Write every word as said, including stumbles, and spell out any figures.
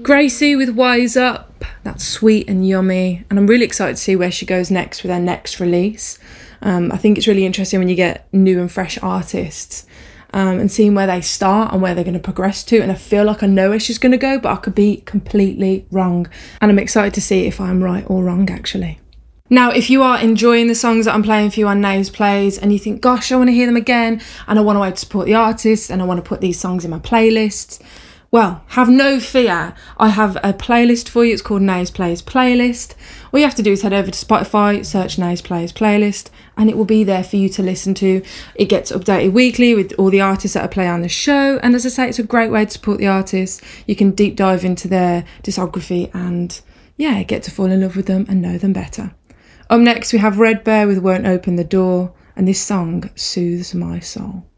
Gracie with Wise Up, that's sweet and yummy, and I'm really excited to see where she goes next with her next release. Um, I think it's really interesting when you get new and fresh artists um, and seeing where they start and where they're going to progress to, and I feel like I know where she's going to go, but I could be completely wrong, and I'm excited to see if I'm right or wrong actually. Now, if you are enjoying the songs that I'm playing for you on Nays Plays and you think, gosh, I want to hear them again and I want a way to support the artists and I want to put these songs in my playlists, well, have no fear. I have a playlist for you. It's called Nays Plays Playlist. All you have to do is head over to Spotify, search Nays Plays Playlist, and it will be there for you to listen to. It gets updated weekly with all the artists that I play on the show. And as I say, it's a great way to support the artists. You can deep dive into their discography and, yeah, get to fall in love with them and know them better. Up next, we have Red Bear with Won't Open the Door, and this song soothes my soul.